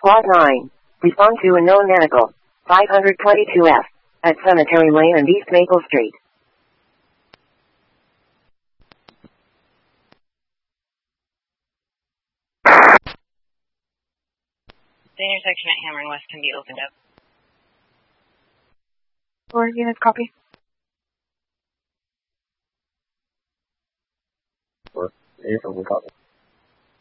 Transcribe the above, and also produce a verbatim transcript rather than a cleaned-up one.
Plot nine. Respond to unknown medical. five twenty-two F. At Cemetery Lane and East Maple Street. The intersection at Hammer and West can be opened up. Four units, copy. Four, eight, copy.